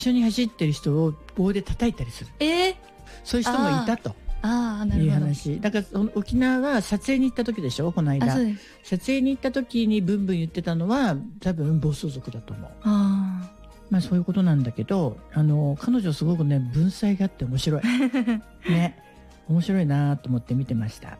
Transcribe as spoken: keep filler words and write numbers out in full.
一緒に走ってる人を棒で叩いたりする。 えー、 そういう人もいたとああ、なるいうほど。 話だから、その沖縄は撮影に行った時でしょ、この間。 あ、そうです。 撮影に行った時にブンブン言ってたのは多分暴走族だと思う。 あまあそういうことなんだけど、あの彼女すごくね文才があって面白いね、面白いなと思って見てました。